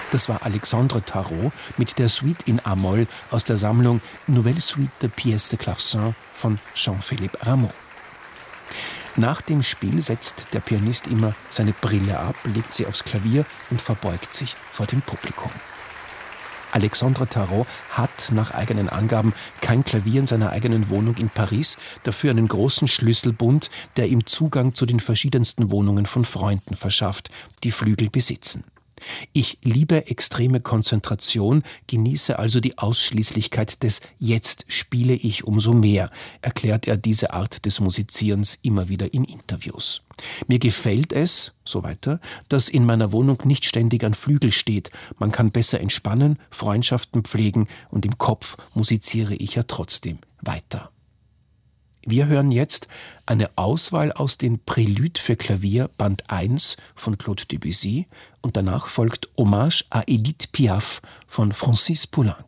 Das war Alexandre Tarot mit der Suite in A-Moll aus der Sammlung Nouvelle Suite de Pièces de Clavecin von Jean-Philippe Rameau. Nach dem Spiel setzt der Pianist immer seine Brille ab, legt sie aufs Klavier und verbeugt sich vor dem Publikum. Alexandre Tarot hat nach eigenen Angaben kein Klavier in seiner eigenen Wohnung in Paris, dafür einen großen Schlüsselbund, der ihm Zugang zu den verschiedensten Wohnungen von Freunden verschafft, die Flügel besitzen. Ich liebe extreme Konzentration, genieße also die Ausschließlichkeit des »Jetzt spiele ich umso mehr«, erklärt er diese Art des Musizierens immer wieder in Interviews. Mir gefällt es, so weiter, dass in meiner Wohnung nicht ständig ein Flügel steht. Man kann besser entspannen, Freundschaften pflegen und im Kopf musiziere ich ja trotzdem weiter. Wir hören jetzt eine Auswahl aus den Préludes für Klavier Band 1 von Claude Debussy und danach folgt Hommage à Edith Piaf von Francis Poulenc.